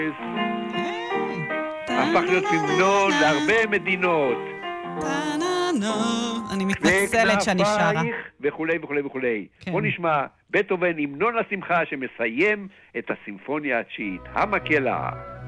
הפך להיות המנון להרבה מדינות. אני מתנצלת שאני שרה. וכולי וכולי וכולי. בוא נשמע בטהובן, המנון השמחה שמסיים את הסימפוניה התשיעית, המקהלה.